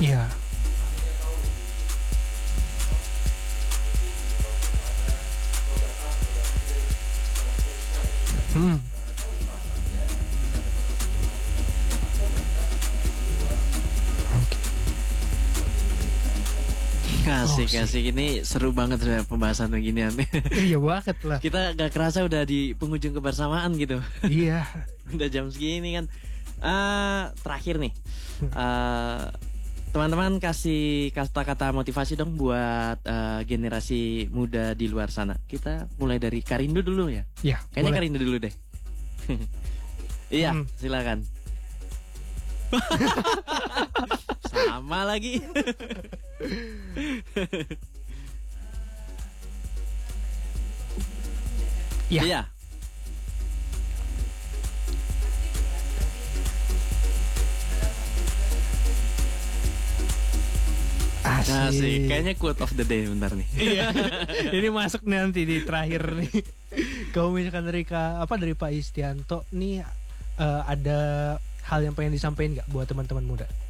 Iya. Hmm. Kasih ini seru banget ya pembahasan beginian. Iya banget lah. Kita gak kerasa udah di penghujung kebersamaan gitu. Iya. Udah jam segini kan. Terakhir nih, teman-teman kasih kata-kata motivasi dong buat generasi muda di luar sana. Kita mulai dari Karindo dulu ya. Iya. Kayaknya boleh. Karindo dulu deh. Iya, silakan. Sama lagi. Iya. Iya. Asik. Kayaknya quote of the day bentar nih. Iya. Ini masuk nanti di terakhir nih. Kalau misalkan dari dari Pak Istianto nih ada hal yang pengen disampaikan nggak buat teman-teman muda?